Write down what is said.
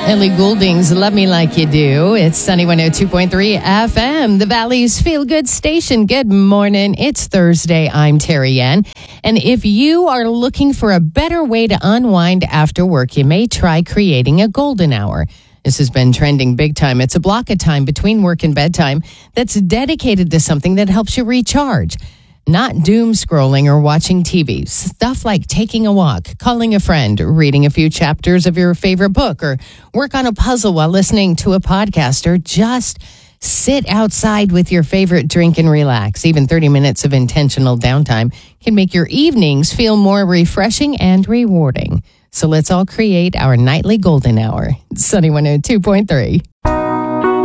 Ellie Goulding's Love Me Like You Do. It's Sunny 102.3 FM, the Valley's feel-good station. Good morning. It's Thursday. I'm Terry Ann. And if you are looking for a better way to unwind after work, you may try creating a golden hour. This has been trending big time. It's a block of time between work and bedtime that's dedicated to something that helps you recharge. Not doom scrolling or watching TV. Stuff like taking a walk, calling a friend, reading a few chapters of your favorite book, or work on a puzzle while listening to a podcast, or just sit outside with your favorite drink and relax. Even 30 minutes of intentional downtime can make your evenings feel more refreshing and rewarding. So let's all create our nightly golden hour. Sunny 102.3.